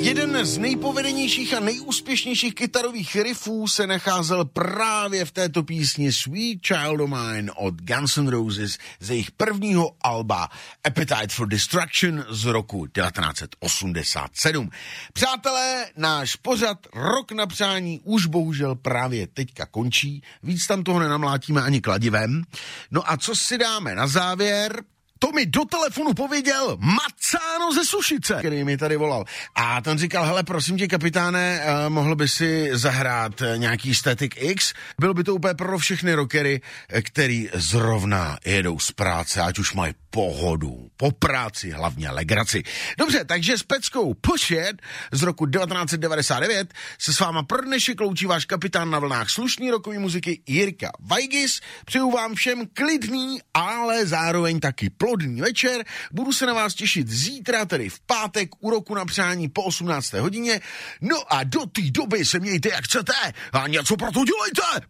Jeden z nejpovedenějších a nejúspěšnějších kytarových riffů se nacházel právě v této písni Sweet Child of Mine od Guns N' Roses z jejich prvního alba Appetite for Destruction z roku 1987. Přátelé, náš pořad Rok na přání už bohužel právě teďka končí, víc tam toho nenamlátíme ani kladivem. No a co si dáme na závěr? To mi do telefonu pověděl Macáno ze Sušice, který mi tady volal. A ten říkal, hele, prosím tě, kapitáne, mohl by si zahrát nějaký Static X? Bylo by to úplně pro všechny rockery, který zrovna jedou z práce, ať už mají pohodu, po práci, hlavně legraci. Dobře, takže s peckou Push It z roku 1999 se s váma pro dnešek loučí váš kapitán na vlnách slušný rokový muziky Jirka Vajgis. Přeju vám všem klidný, ale zároveň taky plodný večer. Budu se na vás těšit zítra, tedy v pátek, u Roku na přání po 18. hodině. No a do té doby se mějte jak chcete a něco pro to dělejte.